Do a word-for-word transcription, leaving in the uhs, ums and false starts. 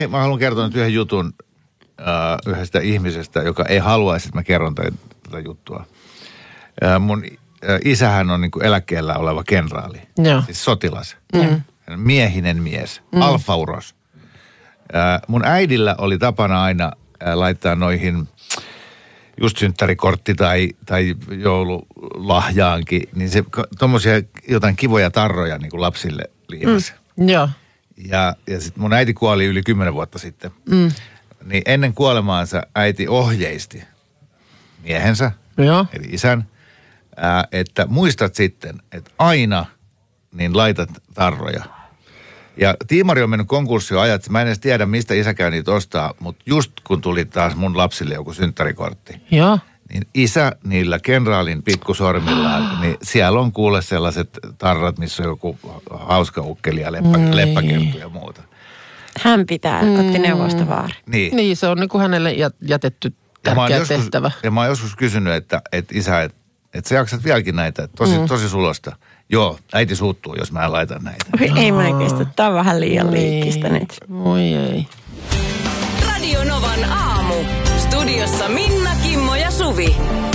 Mä haluan kertoa nyt yhden jutun uh, yhdestä ihmisestä, joka ei haluaisi, että mä kerron tätä juttua. Uh, mun uh, isähän on niin kuin eläkkeellä oleva kenraali, Joo. siis sotilas, Mm. miehinen mies, Mm. alfauros. Uh, mun äidillä oli tapana aina uh, laittaa noihin just synttärikortti tai, tai joululahjaankin, niin se tommosia jotain kivoja tarroja niin kuin lapsille liimasi. Mm. Joo. Ja, ja sitten mun äiti kuoli yli kymmenen vuotta sitten. Mm. Niin ennen kuolemaansa äiti ohjeisti miehensä, Joo. eli isän, ää, että muistat sitten, että aina niin laitat tarroja. Ja Tiimari on mennyt konkurssiin ajat, mä en edes tiedä, mistä isä käy niitä ostaa, mutta just kun tuli taas mun lapsille joku synttärikortti, Joo. niin isä niillä kenraalin pikkusormillaan, niin siellä on kuule sellaiset tarrat, missä on joku hauska ukkeli ja leppä, Niin. leppäkerttu ja muuta. Hän pitää, otti neuvosta vaari. Niin. Niin, se on niin kuin hänelle jät- jätetty Ja mä oon tärkeä joskus, tehtävä. ja mä oon joskus kysynyt, että, että isä, että, että sä jaksat vieläkin näitä, että tosi, mm. tosi sulosta. Joo, äiti suuttuu, jos mä en laita näitä. Oi, ei mä kestä, tää on vähän liian Niin. liikkistä nyt. Voi ei. Radio Novan aamu. Studiossa Minna, Kimmo ja Suvi.